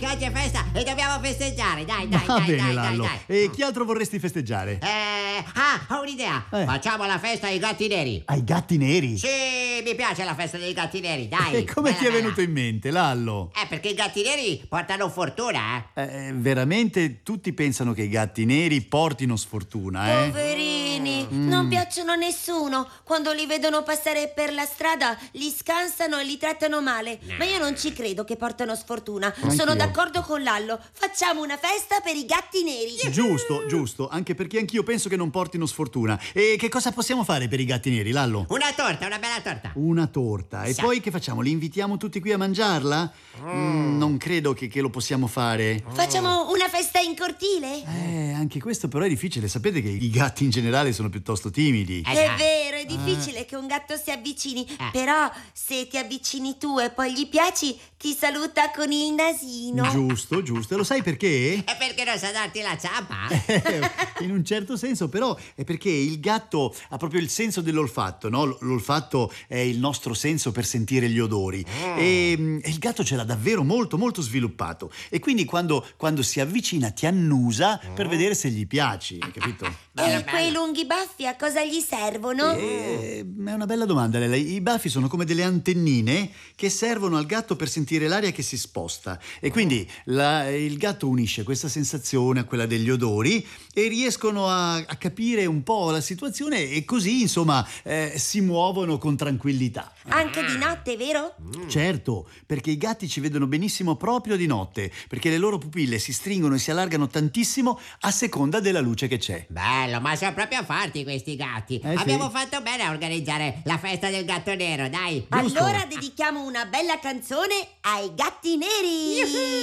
oggi è festa e dobbiamo festeggiare. Dai, Va bene, dai, Lallo. dai. E chi altro vorresti festeggiare? Ho un'idea. Eh. Facciamo la festa ai gatti neri. Ai gatti neri? Sì, mi piace la festa dei gatti neri, dai. E come ti è Bella, venuto in mente, Lallo? perché i gatti neri portano fortuna, Veramente tutti pensano che i gatti neri portino sfortuna, Poverini, non piacciono a nessuno. Quando li vedono passare per la strada li scansano e li trattano male. Ma io non ci credo che portano sfortuna. Sono d'accordo con Lallo. Facciamo una festa per i gatti neri. Giusto, anche perché anch'io penso che non portino sfortuna. E che cosa possiamo fare per i gatti neri, Lallo? Una torta, una bella torta. Una torta. E Sì. poi che facciamo? Li invitiamo tutti qui a mangiarla? Non credo che lo possiamo fare. Facciamo una festa in cortile? Anche questo però è difficile. Sapete che i gatti in generale sono piuttosto timidi. Eh, È già. vero, è difficile che un gatto si avvicini. Però se ti avvicini tu e poi gli piaci, ti saluta con il nasino. Giusto. E lo sai perché? E perché non sa darti la ciampa? In un certo senso, però è perché il gatto ha proprio il senso dell'olfatto, no? L'olfatto è il nostro senso per sentire gli odori. E il gatto ce l'ha davvero molto sviluppato. E quindi quando si avvicina ti annusa per vedere se gli piaci, hai capito? E quei lunghi baffi a cosa gli servono? È una bella domanda, Lela. I baffi sono come delle antennine che servono al gatto per sentire l'aria che si sposta. E quindi il gatto unisce questa sensazione a quella degli odori e riescono a capire un po' la situazione e così, insomma, si muovono con tranquillità. Anche di notte, vero? Certo, perché i gatti ci vedono benissimo proprio di notte, perché le loro pupille si stringono e si allargano tantissimo a seconda della luce che c'è. Bello, ma sono proprio forti questi gatti. Sì. Abbiamo fatto bene a organizzare la festa del gatto nero, dai. Allora dedichiamo una bella canzone ai gatti neri.